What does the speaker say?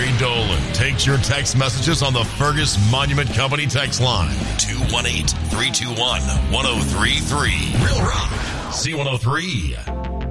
Jerry Dolan takes your text messages on the Fergus Monument Company text line. 218-321-1033. Real Rock C103.